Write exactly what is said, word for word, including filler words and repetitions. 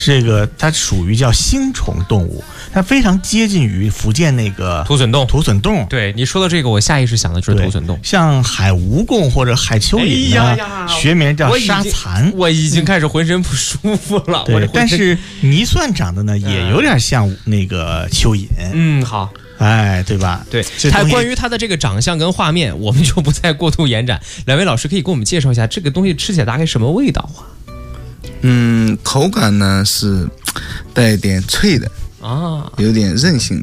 这个它属于叫星虫动物，它非常接近于福建那个土笋冻。 土笋冻， 对你说的这个，我下意识想的就是土笋冻。 像海蜈蚣或者海蚯蚓呢，哎、呀学名叫沙蚕。 我已经开始浑身不舒服了。 对，但是泥蒜长得呢，也有点像那个蚯蚓。 嗯，好。 哎，对吧？ 对，它关于它的这个长相跟画面，我们就不再过度延展。两位老师可以给我们介绍一下这个东西吃起来大概什么味道啊？ 嗯，口感呢是带一点脆的啊，有点韧性的。